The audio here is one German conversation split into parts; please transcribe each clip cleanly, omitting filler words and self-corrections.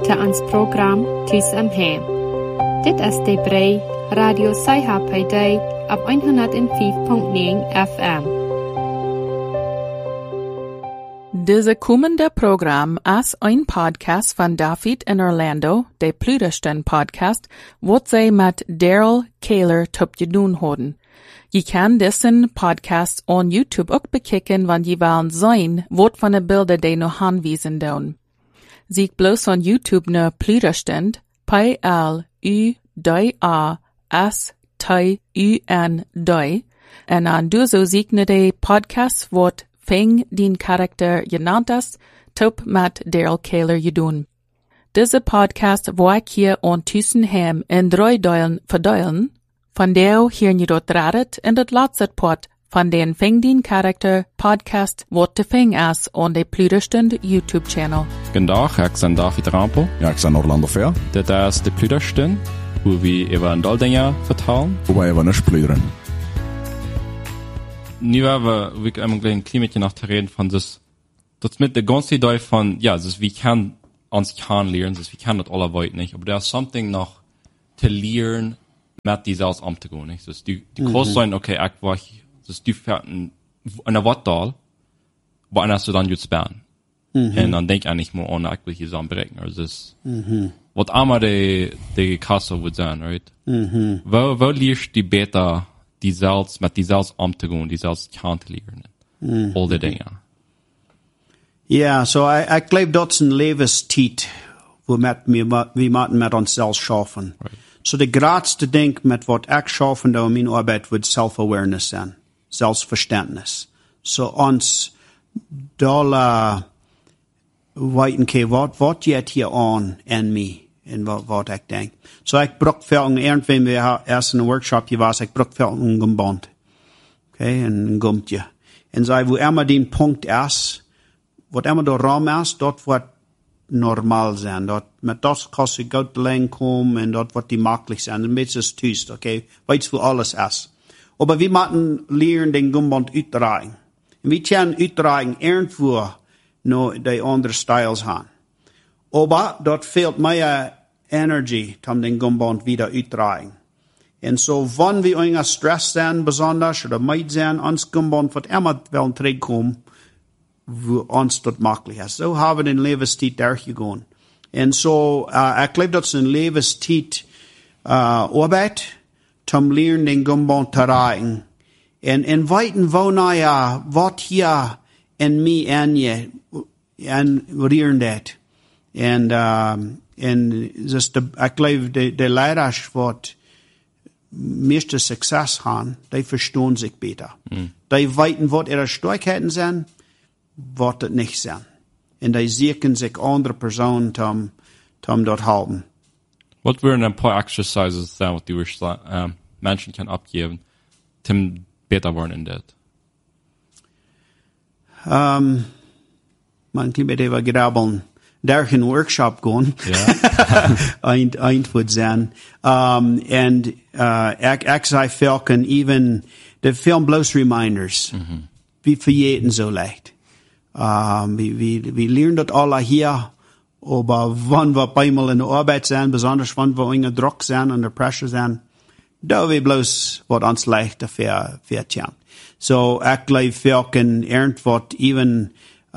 til ons program Tus om Hem. Dit is de brei Radio Saiha op 105.9 FM. Deze kommende program is een podcast van David in Orlando, de Pludersten podcast, wat zij met Daryl Kaler top je doen houden. Je kan deze podcast on YouTube ook bekijken, want je willen zien wat van de beelden die nog aanwijzen doen. Zie bloos on YouTube naar Pludersten, Pluderstund, en aan du zo zie je de podcast wat Fing din karakter genannt ist, top met Daryl Kaler je doen. Deze podcast wil ik hier ondertussen hem in 3 delen verdelen. Van der hier je dat radet en dat laatste part van den Fing din karakter podcast wat te Fing is on de Pluderstund YouTube channel. Goedendag, ik ben David Rampel. Ja, ik ben Orlando Fair. Dit is de Pluderstund, hoe we over een dal dingen vertellen. Hoe wij niet pluderen. Nu hebben we een klein beetje nog te reden van dus dat met de ganze idee van ja, dus we kan ons kan leren, dus we kan dat alle weit niet, aber there is something nog te leren met die zelfs om te gaan, niet? Dus die kost zijn, okay, ik was dus die ferten een wat dal, waar als du dan jetzt sparen. En dan denk ik niet meer aan ik wil hier zo berekenen, dus wat allemaal de kasse wordt zijn, right? Waar leerst die beter die zelfs met die zelfs om te gaan, die zelfs kan te leren. Al die dingen. Ja, so ik geloof dat is een levenstijd, we moeten met onszelf schaffen. Right. So de grootste ding met wat ik schaffen door mijn arbeid wordt self-awareness zijn, zelfverständnis. So ons dolle weten, wat jet hier aan en mij. En wat ik denk. So ik bruk veel, irgendwann we eerst in een workshop was, ik bruk veel een gemband. Okay, een gummetje. En zei, wo immer die punt is, wat immer de raam is, dat wordt normaal zijn. Dat, met dat kost je goed lijn komen en dat wordt die makkelijk zijn. Een beetje is thuis, okay? Weet wo alles is. Maar we moeten leren den gemband uitdragen. En we kunnen uitdragen irgendwo naar die andere styles gaan. Aber dort fehlt mehr Energie, um den Gumband wieder uitdragen. En so, wann wir irgendein Stress sind, besonders, oder meid sind, ans Gumband wird immer wel terugkommen, wo uns dort möglich ist. So haben wir den Lebenszeit durchgegangen. En so, ich glaube, das ist ein Lebenszeit, Arbeit, zum Lernen den Gumband zu erreichen. En weiten, wo naja, wat hier in mir en je, en rieren dat. En dus ik geloof de leiders wat meeste succes hebben, die verstaan zich beter. Die weten wat ihre Stärken zijn, wat het niet zijn. En die zoeken zich andere personen om dat houden. Wat wären een paar exercises zijn wat die mensen kan opgeven, om beter worden in dat? Man klein beetje wat grabbeln. Daar een workshop gaan. Eind wordt zijn. En ik zei velken, even de film bloos reminders. We vergeten zo leicht. We leren dat alle hier, aber wann we eenmaal in de arbeid zijn, besonders wann we onder druk zijn, onder pressure zijn, daar we bloos wat ons leicht vertellen. So, ik geloof velken, irgendwat, even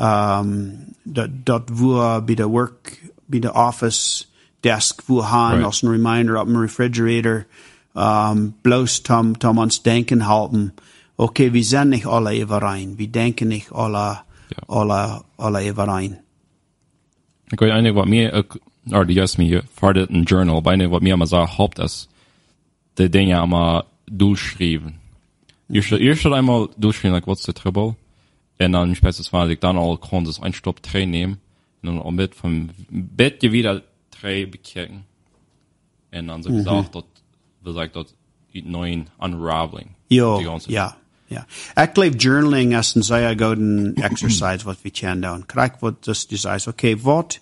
dat we bij de work, bij de office desk, we gaan als een reminder op een refrigerator, bloos om ons denken houden. Okay, we zijn niet alle overeen. We denken niet alle overeen. Ik weet eigenlijk wat meer, or die juist meer, voor dit een journal, maar eigenlijk wat meer maar zo hoopt is, de dingen allemaal doorschrijven. Eerst einmal durchschreiben, like, what's the trouble? En dan specifisch ik dan al gewoon dus een stop 3 nemen. En dan al met van bedje weer 3 bekijken. En dan zo gezegd dat, wil ik dat neuen unraveling. Ja. Ik geloof journaling is een zeer gouden exercise wat we kunnen doen. Krijg wat dus die zegt, oké,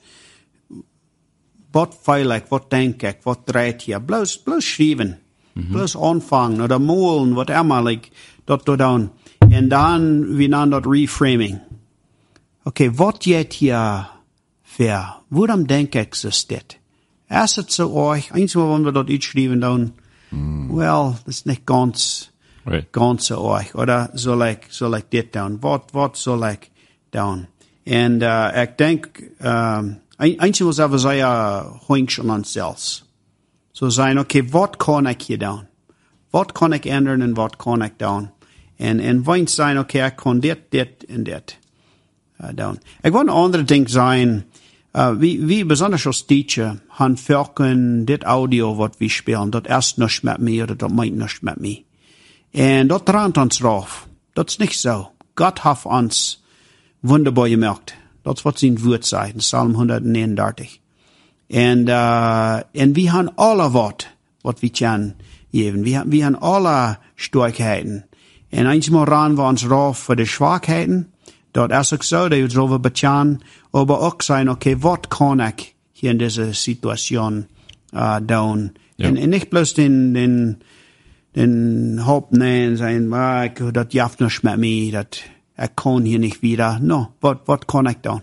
wat voel ik, wat denk ik, wat draait hier? Bloos schrijven. Bloos aanvangen, oder molen, wat immer, like, dat doen. En dan, we nennen dat reframing. Okay, wat jet hier wer? Worum denk ich so dit? Ist es so euch? Einmal, wenn wir dort schreiben, dann, well, das ist nicht ganz so euch. Oder soll ich dit down? Was soll ich down? Und, ich denk, einmal was aber sehr hängig an uns selbst. So sein, okay, was kann ich hier down? Was kann ich ändern und was kann ich down? Und wenn sein, okay, ich kann dit und dit down. Ich will ein anderes Ding sein, wie besonders als Teacher, han verken dit Audio, was wir spielen, das erst nicht mit mir oder das meint nicht mit mir. Und das dran uns drauf. Das ist nicht so. Gott hat uns wunderbar gemacht. Das wird sein Wort sein, Psalm 139. Und wir haben alle was wir können geben. Wir haben alle Stärkheiten. Und einmal ran wir uns drauf für die Schwachheiten. Dort ist es so, dass wir darüber betjan, aber auch sein, okay, was kann ich hier in dieser Situation, tun? Ja. Und nicht bloß den Hauptnehmen sein, das jaft nicht mit mir, das, ich kann hier nicht wieder. No, was kann ich tun?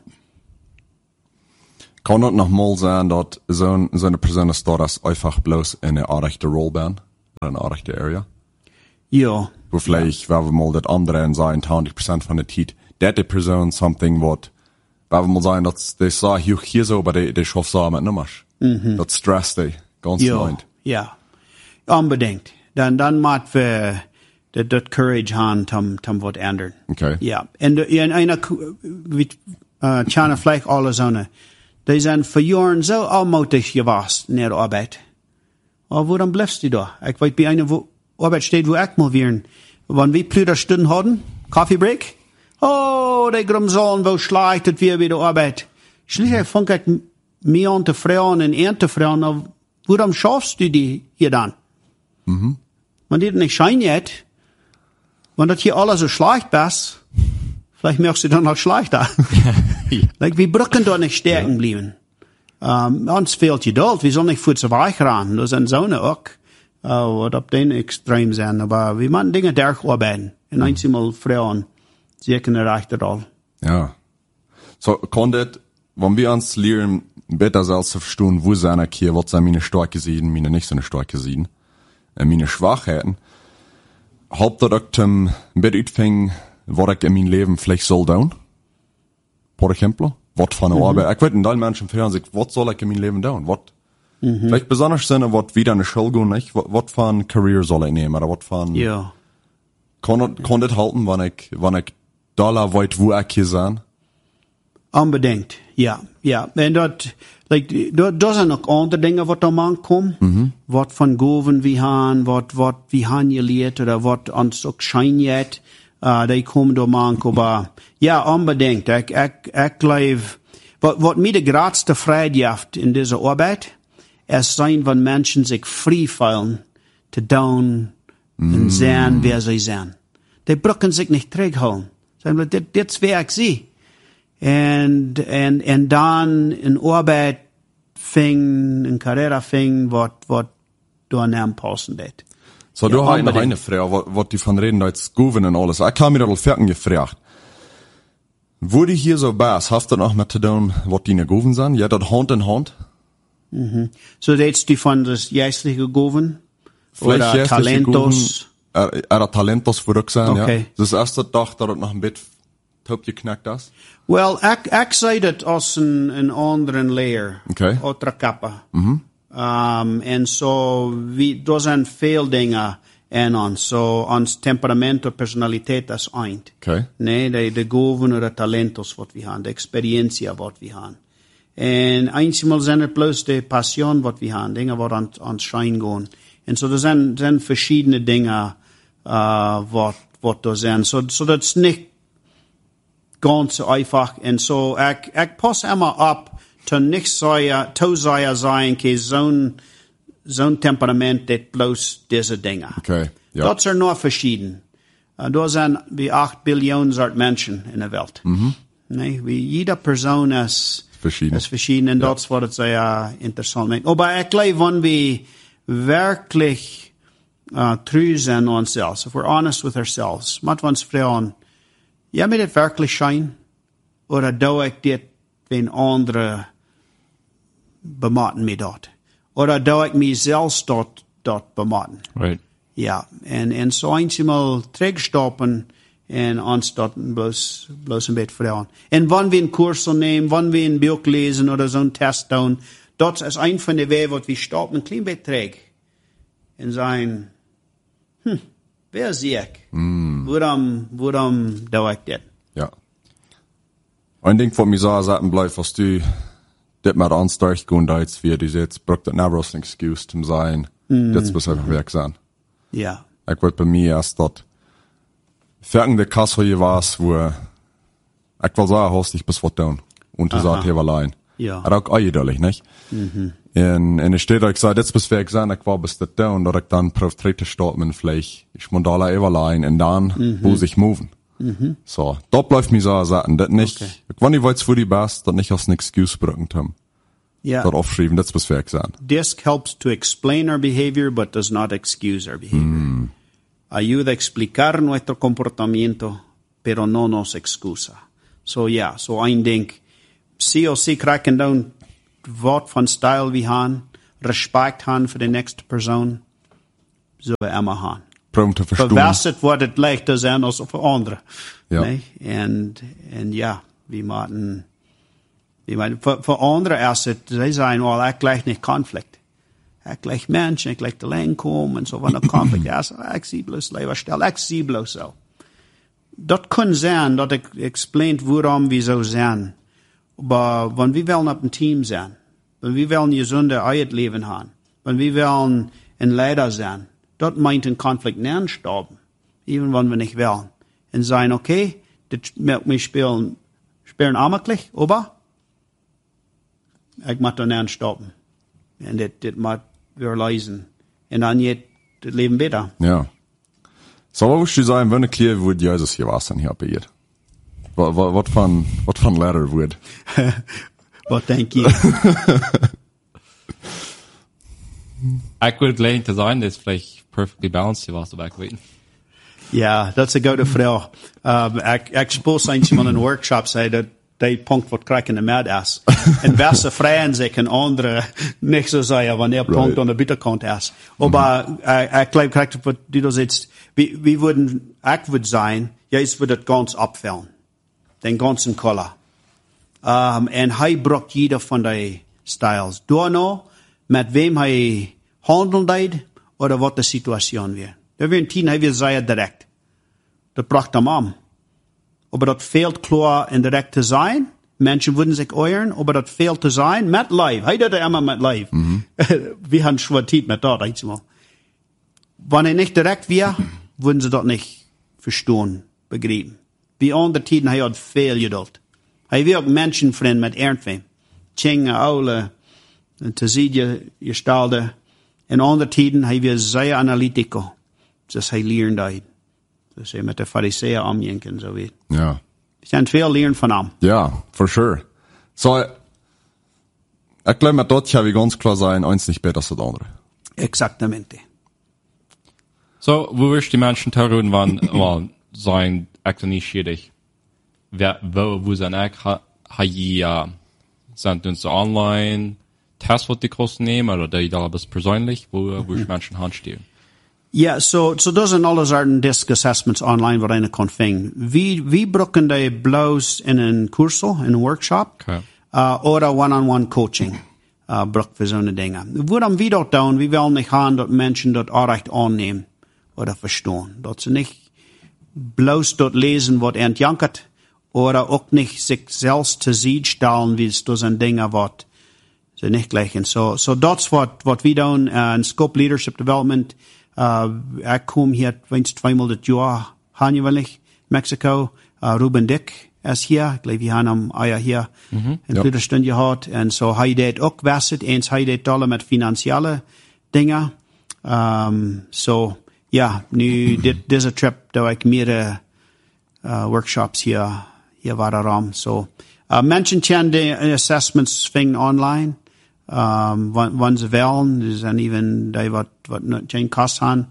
Kann das noch mal sein, dass so eine Person ist, dass einfach bloß in eine rechte Rolle bin, oder eine rechte Area? Ja. Wo vielleicht, wenn wir mal das andere sein, 20% von der Zeit, die Person something what, wenn wir mal sagen, dass die sagen, hier so, aber die schafft so mit Nummers. Das stresst die, ganz mind. Ja. Unbedingt. Dann macht wir das Courage haben, zum was ändern. Okay. Ja. Und in einer, wie, tjana vielleicht alle so die sind für Jahren so allmächtig gewesen in der Arbeit. Aber warum bleibst du da? Ich weiß, bei einer Arbeit steht, wo ich mal wären. Wenn wir Plüderstunden hatten, Kaffeebreak, oh, die Grumsallen, wo schleichtet wir bei der Arbeit. Schließlich fang ich mir an zu fragen und zu fragen, warum schaffst du die hier dann? Wenn die nicht schein jetzt, wenn das hier alles so schlecht ist, vielleicht merkst du dann halt schlechter. Like, wir brücken dort nicht stärken bleiben. Uns fehlt Geduld, wir sollen nicht für zu weich ran. Das sind so eine auch, was auf den Extrem sind, aber wir müssen Dinge durcharbeiten. Und einmal fragen, sie können erreichen all. Ja. So, kann das, wenn wir uns lernen, besser selbst zu verstehen, wo sind ich hier, was sind meine starke Seiten, meine nicht so eine starke Seiten, meine Schwachheiten, hauptsächlich ein bisschen utfängen, was ich in meinem Leben vielleicht soll tun. Por ejemplo, was von der Arbeit, ich weiß, in allen Menschen fragen sich, was soll ich in meinem Leben tun, was? Vielleicht besonders sind, was wieder eine Schule gehen, nicht? Was für ein Career soll ich nehmen, oder was für ein, Ja. kann das halten, wenn ich da weiß, wo ich hier sein? Unbedingt, ja. Und dort sind noch andere Dinge, was da mal kommen. Was von Goven wir haben, was wir haben gelehrt, oder was uns auch scheint jetzt. Die kommen da mal, aber ja, unbedingt. Ich glaube, was mir die größte Freude gibt in dieser Arbeit, es sein, wenn Menschen sich frei fühlen, zu tun und sehen, wer sie sind. Die brücken sich nicht zurückholen. Sagen, das wäre ich sie. Und dann in Arbeit in Karriere fing, was du an einem passen wird. So, du hast noch eine Frage, was die von reden, als Goven und alles. Ich habe mir das fertig gefragt. Wo die hier so bist, hast du noch mit zu tun, was die in Goven sind? Ja, das Hand in Hand? So, jetzt die von das jährliche Goven? Oder Talentos? Talentos würde ich sagen, okay. Ja. Das erste Tag, dass das noch ein bisschen top geknackt ist? Well, ich sehe das als ein anderen Layer. Okay. Otra Kappa. Und so, da sind viele Dinge in uns. So, uns Temperament und Personalität ist ein. Okay. Nee, die Goven oder Talentos, was wir haben, die Experienz, was wir haben. Und einmal sind es bloß die Passion, was wir haben, Dinge, was ans Schein gehen. Und so, da sind verschiedene Dinge, was da sind. So, das ist nicht ganz einfach. Und so, ich passe immer ab, zu nicht sein, so ein Temperament, das bloß diese Dinge. Okay, ja. Das sind nur verschieden. Da sind wie 8 Billionen Menschen in der Welt. Nee, wie jede Person ist verschieden. Und das wird sehr interessant. Aber ich glaube, wenn wir wirklich true sind uns selbst, if we're honest with ourselves, müssen wir uns fragen, ja, mir das wirklich schein? Oder do ich das wenn andere bematen mir dort. Oder da ich mich selbst dort bematen. Right. Ja, en so einmal terugstoppen en ons dort bloß ein bisschen vertrauen. En wann wir einen Kurs nehmen, wann wir ein Buch lesen oder so einen Test tun, dort ist ein von den Wegen, wo wir stoppen, ein klein bisschen träg. En sagen, wer sehe ich? Warum da ich das? Ja. Ein Ding, was mir sagen bleibt, was du das mit uns durchgehen, da jetzt wie du jetzt, braucht das nicht eine Excuse zum sein, das muss einfach weg sein. Ja. Ich wollte bei mir erst dort folgende Kasse hier war's, wo ich will sagen, hast dich bis was tun. Und du sagst, hier war allein. Ja. Aber auch eindeutig, nicht? En es steht, ich sage, jetzt bis weg sein, ich war bis das tun, oder ich dann prof dritte starten, vielleicht, ich muss da allein, und dann, muss ich moven. So, dort bleibt mir so sagen, das nicht, Okay. wenn ich weiß, wo die best, das nicht als eine Excuse brauchen haben. Ja. Dort aufschreiben, das bis weg sein. This helps to explain our behavior, but does not excuse our behavior. Ayuda a explicar nuestro comportamiento, pero no nos excusa. So ja, so ein Ding. Sí o sí cracken down wat van style we haben, Respekt haben für die nächste Person, so wir immer haben. Proben zu verstehen. Verwässert wordt het leichter zijn als voor anderen. Ja. Nee? En ja, wir für andere ist es, sie sagen, well, ich gleich nicht Konflikt. Ich gleich Menschen, ich gleich allein kommen und so, wenn ein Konflikt ist, ich sehe bloß lieber still, ich sehe bloß so. Das kann sein, dass ich explaint, warum wir so sein. Aber wenn wir wollen auf ein Team sein, wenn wir wollen gesunde Leben haben, wenn wir wollen ein Leiter sein, das meint ein Konflikt nicht stoppen, even wenn wir nicht wollen. Und sagen, okay, das möchte mich spielen amtlich, aber ich muss da nicht stoppen. Und das muss wir leisen. Und dann geht das Leben besser. Ja. So, was würdest du sagen, wenn ich klar würde, Jesus hier was dann hier bei ihr? Was von Lehrer würde? Was denk je? Ich würde gleich zu sein, das ist vielleicht perfectly balanced, was du wegweten. Ja, dat is een goede vraag. Ik suppose einmal in een workshop zei dat die Punkt wat krijg in de med is. En beste vrienden zich en andere niet zo zeggen wanneer Punkt aan de bitterkant is. Maar ik geloof krijg wat die da zegt. We würden, ik würde zijn, juist würde het ganz abfällen. Den ganzen Color. En hij braucht jeder van die styles. Door nou, met wem hij handelt deed, oder wat de situatie weer. Da wir ein Team, hij wir sehr direkt. Dat bracht hem aan. Aber dat fehlt klar en direkt te zijn. Menschen würden sich euren, aber dat fehlt te zijn met live. Hij doet het immer met live. Wir haben schon Zeit mit dort, einmal. Wenn er nicht direkt wäre, würden sie das nicht verstehen, begreifen. Wie andere Tiden, hij hat veel geduld. Hij wil ook menschenvriend met irgendwem. Tjenge, oude, te zien gestalde. In andere Tiden, hij wil zeer analytico. Dus hij leert dat. Dus hij met de Pharisäer omgingen, zo weet. Ja. Ich kann viel lernen von ihm. Ja, for sure. So, ich glaube, mit dort habe ich ganz klar sein, eins nicht besser als das andere. Exactamente. So, wo wirst die Menschen tun, wann sein echt nicht schädig? Wo sein echt sind uns so online Tests, was die kosten nehmen, oder die da bis persönlich, wo Menschen handstehen? Ja, so das sind alle Arten Disk Assessments online, wat eine kan vinden. Wie brauchen die bloß in een Kurso, in een Workshop, Okay. oder One-on-One Coaching, braucht für so eine Dinge. Woran wir dort tun, wir wollen nicht haben, dass Menschen dort auch recht annehmen oder verstehen. Dass sie nicht bloß dort lesen, was entjankert, oder auch nicht sich selbst zu sehen stellen, wie es das sind Dinge, was sie nicht gleichen. So das, was wir tun, in Scope Leadership Development, ich komme hier zweimal das Jahr, hanjeweilig, Mexiko, Ruben Dick ist hier, ich glaube, wir haben Eier hier, in Blüterstunde gehabt, und so, hij deed auch wasset, eins, hij deed alle mit finanzielle Dinge, so, ja, nu, diese Trip, da ich mehrere, Workshops hier waren, so, Menschen kennen die Assessments fingen online, wann sie wollen, das sind even die, was kein Kost haben,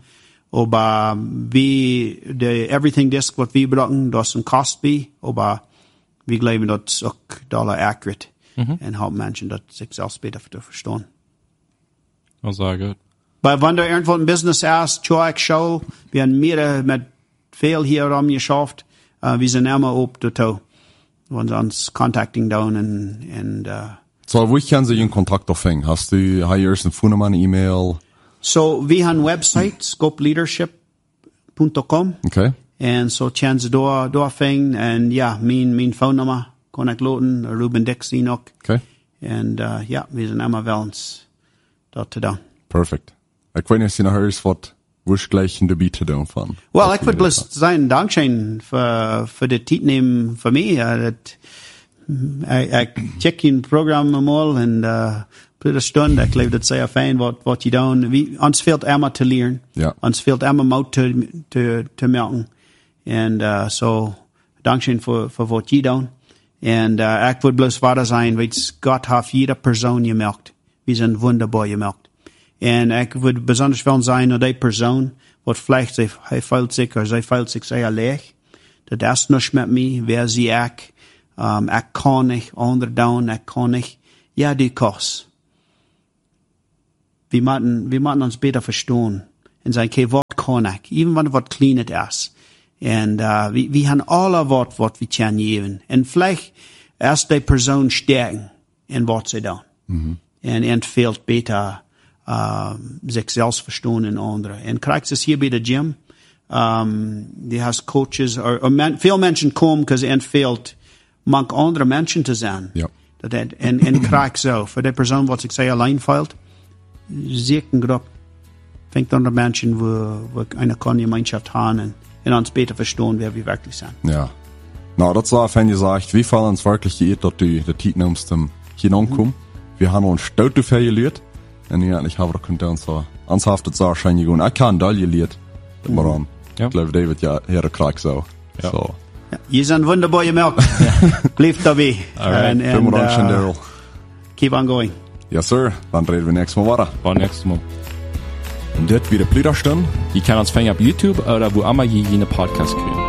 aber wie, die Everything Disk, was wir brauchen, das ist ein Kost bei, aber wir glauben, das ist auch dollar accurate. Und help Menschen, das sich selbst besser zu verstehen. Oh, sehr gut. Weil wenn du irgendwo ein Business hast, ich schau, wir haben mehrere mit viel hier rumgeschafft, wir sind immer ob dazu. Wenn sie uns contacting down und So, wo kann sie in Kontakt aufhängen? Hast du hier erst eine Phone-Nummer, eine E-Mail? So, wir haben Website, scopeleadership.com. Okay. Und so können sie da aufhängen. Und ja, mein Phone-Nummer kann ich lauten, Ruben Dixie noch. Okay. Und ja, wir sind immer willens, dort zu tun. Perfect. Ich weiß nicht, noch hörst, was ich gleich in der Biete tun von. Well, ich würde bloß sagen, Dankeschön für die Zeit nehmen für mich. Ich check ein Programm mal und eine Stunde. Ich glaube, das ist sehr fein, was die tun. Uns fehlt immer zu lernen. Ja. Uns fehlt immer Mut zu merken. Und so, Dankeschön für was die tun. Und ich würde bloß weiter sein, weil Gott hat jede Person gemerkt. Wir sind wunderbar gemerkt. Und ich würde besonders wollen sein, dass die Person, was vielleicht sie fühlt sich, oder sie fühlt sich sehr leicht, das nicht mit mir, wer sie ich kann nicht, andere down, ich kann nicht, ja, die kannst. Wir müssen uns besser verstehen. Und sagen, okay, was kann ich? Even wenn was kleines ist. Und, wir haben alle was wir können geben. Und vielleicht erst die Person stärken, in was sie tun. Und fehlt besser, sich selbst verstehen in andere. Und kriegst es hier bei der Gym, die hast Coaches, viele Menschen kommen, because fehlt, manch andere Menschen zu sein. Ja. Und kriegst so, für die Person, was sich sehr allein fehlt, sieht ein Gruppe, fängt andere Menschen, wo eine Gemeinschaft haben, und uns besser verstehen, wer wir wirklich sind. Ja. Nou, das war, wenn ihr sagt, wir fallen uns wirklich geirrt, dass du der Titel nimmst, hier ankommen. Wir haben uns stolz dafür gelehrt. Und ja, ich habe doch könnte uns so anshaftet sagen, wahrscheinlich gehen. Ich kann da gelehrt. Aber, Ja. ich glaube, David, ja, hier kriegt so. Ja. So. Ja, ihr seid wunderbar gemerkt. Bleibt dabei. Alright. Vielen Dank, Daryl. Keep on going. Yes, sir. Dann reden wir nächstes Mal weiter. Bis nächstes Mal. Und das wieder Plüderstunde. Ihr könnt uns finden auf YouTube oder wo immer ihr jene Podcast kriegt.